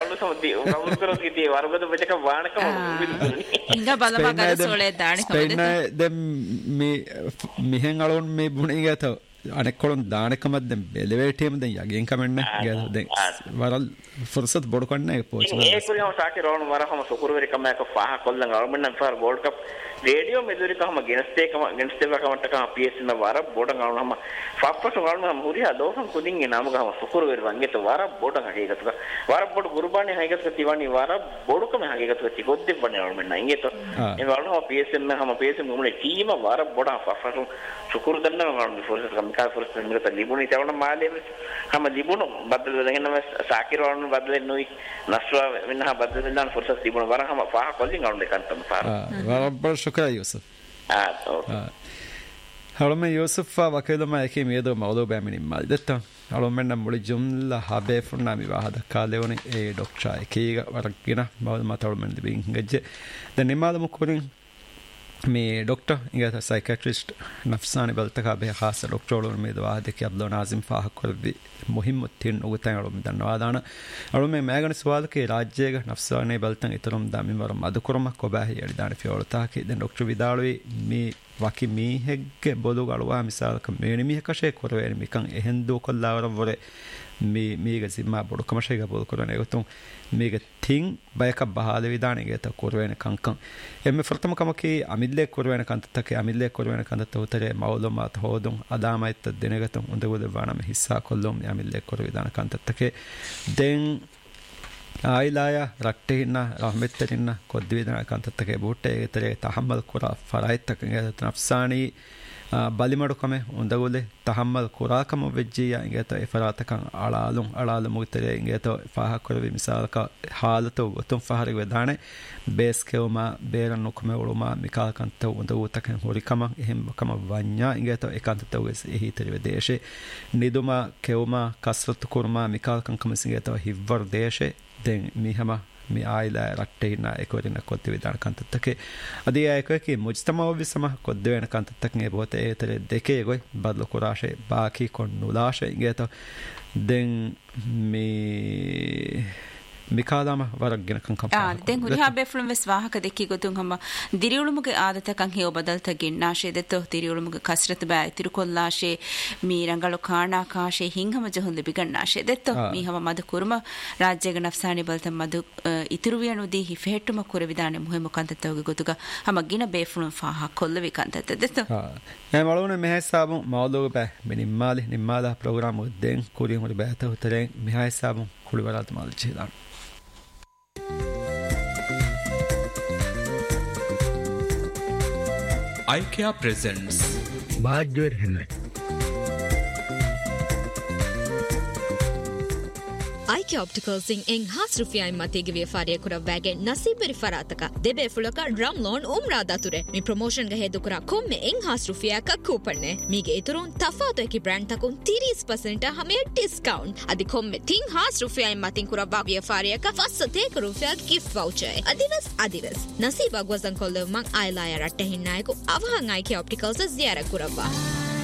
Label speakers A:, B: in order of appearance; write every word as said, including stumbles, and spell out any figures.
A: ಅವನು ಸಮದಿ ಅವನು ಕರೋಸ್ಕಿತಿ ವರಗದ ಬಚಕ ವಾಣಕ
B: ಹಿಂಗ ಬಲಮ ಕರಸೋಳೆ ದಾಣಿ
C: ಸ್ಪೇನ್ ದೆಂ ಮಿ ಮಿಹೆನ್ ಅಳೋನ್ ಮಿ ಬುಣಿಗತ අනෙක්කොළොන් දානකමත් දැන් එලිවේටර් දැන් යගෙන් කමන්නේ දැන් වරල් ෆුර්සත් බොඩ කන්නේ පොච්
A: ඒ කුරියම සාකි රෝණ වරහම සුකුරුවරි කමක පහ කොල්ලන් අරමන්න ෆාර් වර්ල්ඩ් කප් රේඩියෝ මෙදුරි කම ගෙනස්තේ කම ගෙනස්තේ කමට කම පීඑස් න වර බොඩ ගන්නම ෆප්පස ගන්න මුරියා දෝසම් කුදින් නාම ගම සුකුරුවරි වංගෙත වර බොඩ හකේකත වර බොඩ ගුරුබානේ හයිකත තිවනි වර බොඩ කම හකේකත ති කොද්දේ බන්නේ අරමන්න ඉංගෙත ඒ වරම පීඑස් න හම පීඑස් මුමුනේ ටීම වර බොඩ ෆප්පස සුකුරු දන්න ගන්න ෆෝර්ස් කම का फुर्सत मिलता लिबुनी तेवण माले हम लिबुनो बदल देंगे ना साकिर और बदले नोई नस्वा मिन्ना बदल देना फुर्सत लिबुनो वरा हम फाह कॉलिंग आउंडे कंतम फार
C: वरा बर शुक्र यूसुफ
A: हां तो
C: हळमे यूसुफ वकेलमा एके मेदो मौदो बॅमिनी माल दत्ता हळमे न मुळी जुमला habe फुन्ना mi wahada kaaleone e doctor ekega waragina mawd matawmen dibin gajje den nimada mukurin මේ ડોક્ટર ඉංගත සයිකියාට්‍රිස්ට් නෆ්සානි බල්තකා බේ ખાસ ડોක්ටර් මේ දවාදේ කි අබ්දුල් නාසිම් ෆාහ කරවි මුහිම් තින් උගතන් අලොම් දන්නවාදාන අලොම් මේ මෑගන සවාලකේ රාජ්‍යයක නෆ්සානි බල්තන් ඊතරම් දමි වර මදුකරම කොබාහි යලි දාන ෆියෝලතා කි දැන් ડોක්ටර් විදාලුයි මේ වකි මීහෙග්ගේ බොදු ගලවා මිසාලක මේනි මීහකෂේ කරවේ මිකන් එහෙන් දෝ කොල්ලාවර වර මේ මේක සිම්මා බොඩ කමෂේක බොල් කරන එකතුන් මේක තින් බයක බහාල විදානේ ගේත කරවෙන කංකං එමෙ ෆර්තම කමකේ අමිල්ලේ කරවෙන කන්තතකේ අමිල්ලේ කරවෙන කන්තත උතරේ මවලොමාත හොදුන් අදාමයිත් දෙනගතුන් උඳගොද වණම හිස්සා කොල්ලොම් අමිල්ලේ කර විදාන කන්තතකේ දෙන් ආයිලාය රට්ටේින්න රහමෙත්තරින්න කොද්ද විදාන කන්තතකේ බොට්ටේ ඒතරේ තහම්මල් කරා ෆරයිත්තක ගේත නෆ්සානි බලිමඩු කම උඳගොලේ තහම්මල් කුරාකම වෙජ්ජියා ඉංගත එෆරාතකන් අලාලුම් අලාලු මුතරේ ඉංගත ෆාහ කරවි මිසාලක හාලතෝ උතුම් ෆහරි වෙදානේ බේස් කෙවමා බේරන් නොකම උළුමා මිකාකන්ත උඳගොතකන් හොරිකම එහෙම් කම වඤ්ඤා ඉංගත ඒකාන්තත වෙස් එහිතරි වෙදේශේ නිදුමා කෙවමා කස්රත් කුර්මා මිකාකන් කම සිංගත හිවර් දේශේ දෙන් මිහම මේ ආයිලා රට්ටේන එකවරින කොද්ද විදාන කන්තතකේ අදී ආයකකේ මුජ්තමාව විසම කොද්ද වෙන කන්තතකේ බොත ඒතර දෙකේ ගොයි බදල කුරාෂේ බාකි කොන්නුලාෂේ ඉගේත දෙන් මේ මිකාදාම වරක්ගෙන කංකම්
B: ආ දෙන් හුරිහා බෙෆ්ලම් වෙස් වාහක දෙකී ගොතුන් හම දිරියුළුමුගේ ආදතකන් හේව බදල්ත ගෙන්නාෂේ දෙතෝ දිරියුළුමුගේ කස්රත බෑ ඉතිරු කොල්ලාෂේ මී රංගලු කාණා කාෂේ හිංගම ජහුන් ලිබිගන්නාෂේ දෙතෝ මී හම මද කුරුම රාජ්‍යග නෆ්සානි බලත මද ඉතිරු වියනු දී හිෆෙට්ටුම කුර විදානේ මුහෙම කන්තතෝගේ ගොතුක හම ගින බෙෆ්ලම් වාහ කොල්ල විකන්තත දෙතෝ
C: ආ නෑ මලුනේ මෙහෙසාබු මවලෝග බෑ මිනිම්මාලි නිම්මාලා ප්‍රෝග්‍රෑම් දෙන් Kurien හොරි බෑත උතරෙන් මෙහෙසාබු කුලිවරාත මාල් චේදාන
D: IKEA presents
E: Bajwer Henry
F: IKEA Opticals in eng has rufiai matege vefariya kura wage nasiberi farataka debe fulaka drum loan umra dature mi promotion ga hedu kura komme eng has rufiya ka coupon ne mige iturun tafato eki brand takun thirty percent hame discount adi komme ting has rufiai matin kura vefariya ka fassate ka rufiya gift voucher adiwas adiwas nasiba gwazan kolle man ailaya ratte hinnayiku avahan IKEA Opticals ziyara kurava